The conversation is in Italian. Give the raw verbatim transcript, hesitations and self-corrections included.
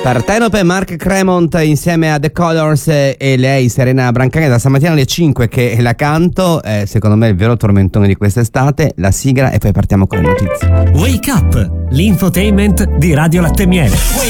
Partenope, Mark Cremont insieme a The Colors e lei Serena Brancaglia da stamattina alle cinque che la canto, eh, secondo me è il vero tormentone di quest'estate, la sigla e poi partiamo con le notizie. Wake Up, l'infotainment di Radio Latte Miele.